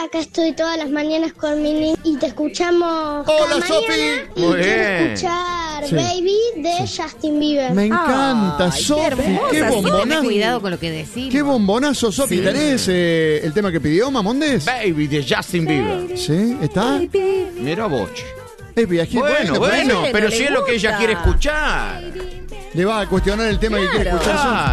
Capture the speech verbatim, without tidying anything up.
acá estoy todas las mañanas con mi niña y te escuchamos. Hola, cada Sofi. mañana y Muy quiero bien. escuchar Sí. Baby de Justin Bieber. Me encanta, Ay, Sofi. hermosa, Qué Sofi. bombonazo. Ten cuidado con lo que decís. Qué bombonazo, Sofi. Sí. ¿Tenés eh, el tema que pidió Mamondes? Baby de Justin Bieber. Sí, ¿está? Mira vos. Es viaje. Bueno, por bueno, eso pero le si es lo que ella gusta. quiere escuchar. le va a cuestionar el tema que quiere Claro. escuchar Sofi. Ah,